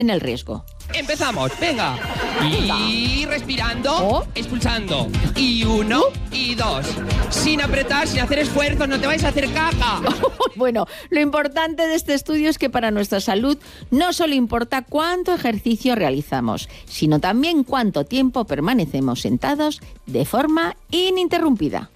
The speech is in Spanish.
en el riesgo. Empezamos, venga. Y respirando, expulsando. Y 1, y 2. Sin apretar, sin hacer esfuerzos, no te vais a hacer caca. Bueno, lo importante de este estudio es que para nuestra salud no solo importa cuánto ejercicio realizamos, sino también cuánto tiempo permanecemos sentados de forma ininterrumpida.